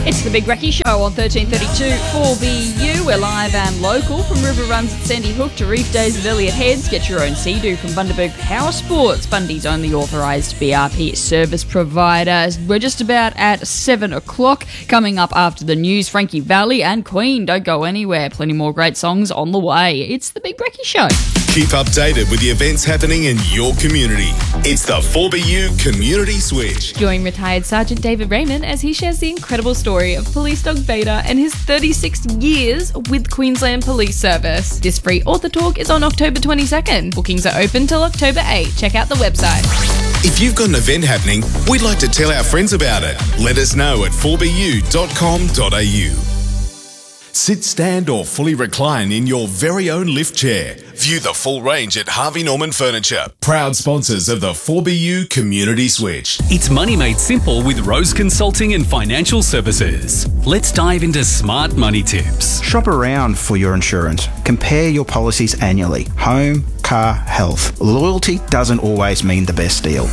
It's the Big Recce Show on 1332 4BU. We're live and local from river runs at Sandy Hook to reef days at Elliott Heads. Get your own Sea-Doo from Bundaberg Power Sports, Bundy's only authorised BRP service provider. We're just about at 7 o'clock. Coming up after the news, Frankie Valli and Queen. Don't go anywhere. Plenty more great songs on the way. It's the Big Recce Show. Keep updated with the events happening in your community. It's the 4BU Community Switch. Join retired Sergeant David Raymond as he shares the incredible story of Police Dog Beta and his 36 years with Queensland Police Service. This free author talk is on October 22nd. Bookings are open till October 8. Check out the website. If you've got an event happening, we'd like to tell our friends about it. Let us know at 4bu.com.au. Sit, stand or fully recline in your very own lift chair. View the full range at Harvey Norman Furniture, proud sponsors of the 4BU Community Switch. It's money made simple with Rose Consulting and Financial Services. Let's dive into smart money tips. Shop around for your insurance. Compare your policies annually. Home, car, health. Loyalty doesn't always mean the best deal.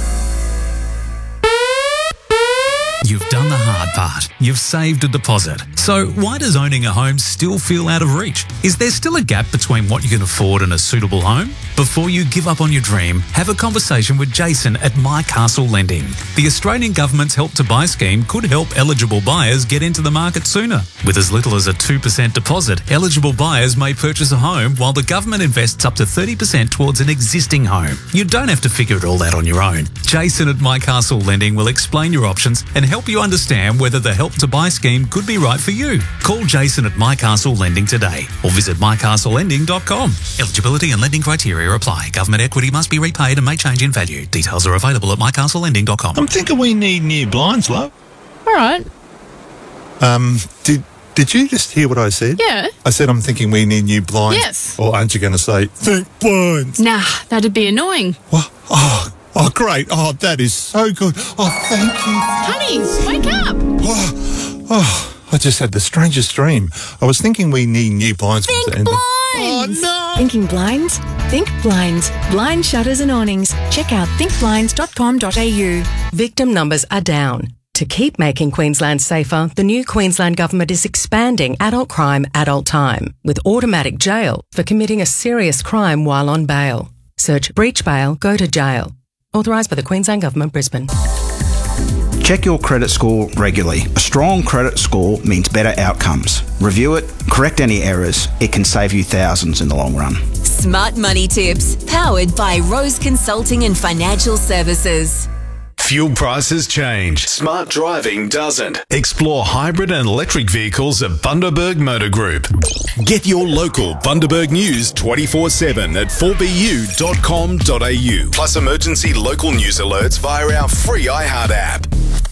You've done the hard part. You've saved a deposit. So why does owning a home still feel out of reach? Is there still a gap between what you can afford and a suitable home? Before you give up on your dream, have a conversation with Jason at My Castle Lending. The Australian government's Help to Buy scheme could help eligible buyers get into the market sooner. With as little as a 2% deposit, eligible buyers may purchase a home while the government invests up to 30% towards an existing home. You don't have to figure it all out on your own. Jason at My Castle Lending will explain your options and help you understand whether the Help to Buy scheme could be right for you. Call Jason at My Castle Lending today or visit mycastlelending.com. Eligibility and lending criteria apply. Government equity must be repaid and may change in value. Details are available at mycastlelending.com. I'm thinking we need new blinds, love. All right. Did you just hear what I said? Yeah. I said I'm thinking we need new blinds. Yes. Or aren't you going to say, think blinds? Nah, that'd be annoying. What? Oh, great. Oh, that is so good. Oh, thank you. Honey, wake up. I just had the strangest dream. I was thinking we need new blinds. Think blinds. Oh, no. Thinking blinds? Think blinds. Blind shutters and awnings. Check out thinkblinds.com.au. Victim numbers are down. To keep making Queensland safer, the new Queensland Government is expanding adult crime, adult time, with automatic jail for committing a serious crime while on bail. Search breach bail, go to jail. Authorised by the Queensland Government, Brisbane. Check your credit score regularly. A strong credit score means better outcomes. Review it, correct any errors. It can save you thousands in the long run. Smart money tips, powered by Rose Consulting and Financial Services. Fuel prices change. Smart driving doesn't. Explore hybrid and electric vehicles at Bundaberg Motor Group. Get your local Bundaberg news 24/7 at 4bu.com.au. Plus emergency local news alerts via our free iHeart app.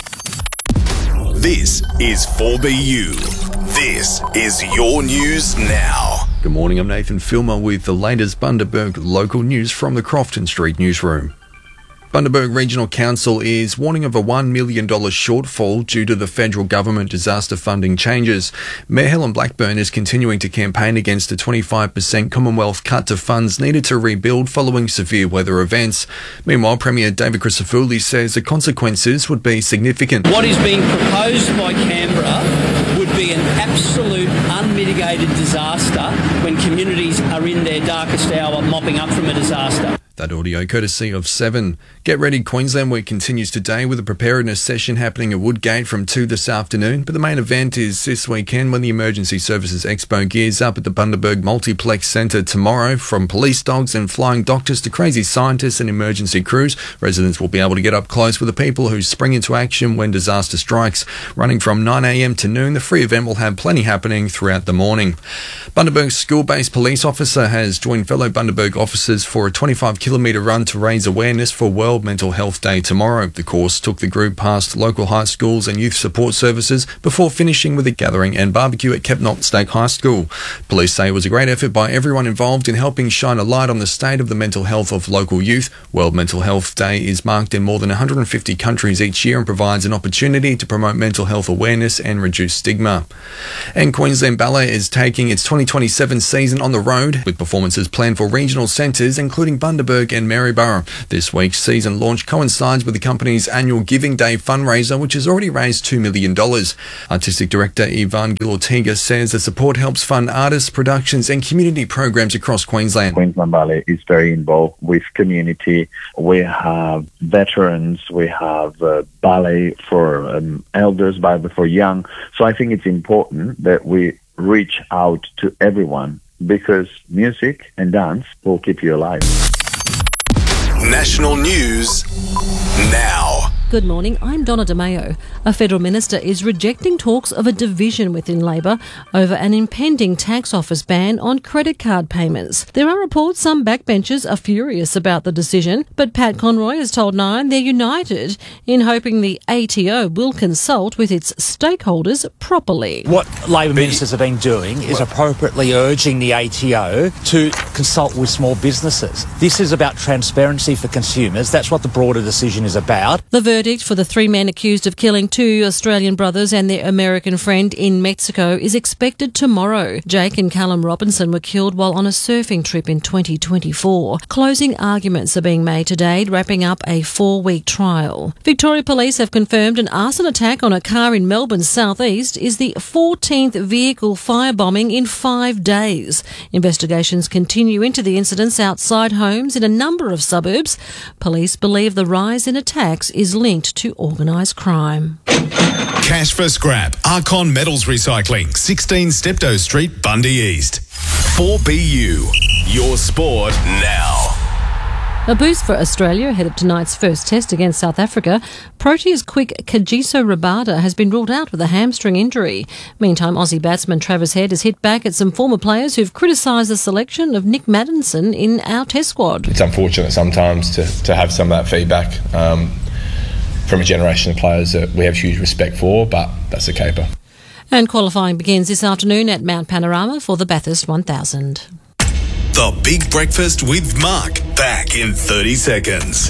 This is 4BU. This is your news now. Good morning, I'm Nathan Filmer with the latest Bundaberg local news from the Crofton Street newsroom. Bundaberg Regional Council is warning of a $1 million shortfall due to the federal government disaster funding changes. Mayor Helen Blackburn is continuing to campaign against a 25% Commonwealth cut to funds needed to rebuild following severe weather events. Meanwhile, Premier David Crisafulli says the consequences would be significant. What is being proposed by Canberra would be an absolute unmitigated disaster when communities are in their darkest hour mopping up from a disaster. That audio courtesy of 7. Get Ready Queensland Week continues today with a preparedness session happening at Woodgate from 2 this afternoon. But the main event is this weekend when the Emergency Services Expo gears up at the Bundaberg Multiplex Centre tomorrow. From police dogs and flying doctors to crazy scientists and emergency crews, residents will be able to get up close with the people who spring into action when disaster strikes. Running from 9 a.m. to noon, the free event will have plenty happening throughout the morning. Bundaberg's school-based police officer has joined fellow Bundaberg officers for a 25-kilometre run to raise awareness for World Mental Health Day tomorrow. The course took the group past local high schools and youth support services before finishing with a gathering and barbecue at Kepnot Stake High School. Police say it was a great effort by everyone involved in helping shine a light on the state of the mental health of local youth. World Mental Health Day is marked in more than 150 countries each year and provides an opportunity to promote mental health awareness and reduce stigma. And Queensland Ballet is taking its 2027 season on the road with performances planned for regional centres including Bundaberg Bundaberg and Maryborough. This week's season launch coincides with the company's annual Giving Day fundraiser, which has already raised $2 million. Artistic Director Ivan Gil-Ortega says the support helps fund artists, productions and community programs across Queensland. Queensland Ballet is very involved with community. We have veterans, we have ballet for elders, ballet for young. So I think it's important that we reach out to everyone because music and dance will keep you alive. National news now. Good morning, I'm Donna DeMayo. A federal minister is rejecting talks of a division within Labor over an impending tax office ban on credit card payments. There are reports some backbenchers are furious about the decision, but Pat Conroy has told Nine they're united in hoping the ATO will consult with its stakeholders properly. What Labor ministers have been doing is appropriately urging the ATO to consult with small businesses. This is about transparency for consumers. That's what the broader decision is about. The verdict for the three men accused of killing two Australian brothers and their American friend in Mexico is expected tomorrow. Jake and Callum Robinson were killed while on a surfing trip in 2024. Closing arguments are being made today, wrapping up a 4-week trial. Victoria Police have confirmed an arson attack on a car in Melbourne's southeast is the 14th vehicle firebombing in 5 days. Investigations continue into the incidents outside homes in a number of suburbs. Police believe the rise in attacks is linked to organised crime. Cash for scrap. Archon Metals Recycling, 16 Steptoe Street, Bundy East. 4BU. Your sport now. A boost for Australia ahead of tonight's first test against South Africa. Proteas quick Kagiso Rabada has been ruled out with a hamstring injury. Meantime, Aussie batsman Travis Head has hit back at some former players who've criticised the selection of Nick Maddinson in our test squad. It's unfortunate sometimes to have some of that feedback from a generation of players that we have huge respect for, but that's a caper. And qualifying begins this afternoon at Mount Panorama for the Bathurst 1000. The Big Breakfast with Mark, back in 30 seconds.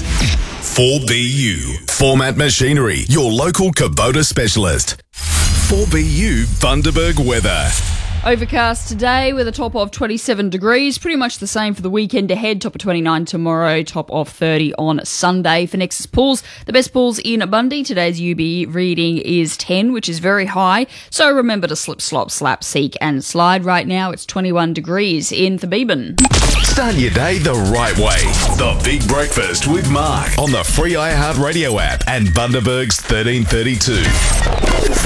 4BU, Format Machinery, your local Kubota specialist. 4BU, Bundaberg weather. Overcast today with a top of 27 degrees. Pretty much the same for the weekend ahead. Top of 29 tomorrow, top of 30 on Sunday. For Nexus Pools, the best pools in Bundy. Today's UB reading is 10, which is very high. So remember to slip, slop, slap, seek and slide. Right now it's 21 degrees in Thebeben. Start your day the right way. The Big Breakfast with Mark on the free iHeartRadio app and Bundaberg's 1332.